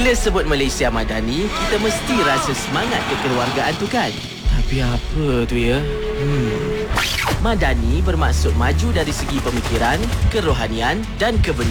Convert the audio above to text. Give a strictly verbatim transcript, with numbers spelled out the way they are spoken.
Bila sebut Malaysia Madani, kita mesti rasa semangat kekeluargaan tu kan? Tapi apa tu ya? Hmm. Madani bermaksud maju dari segi pemikiran, kerohanian dan kebenaran.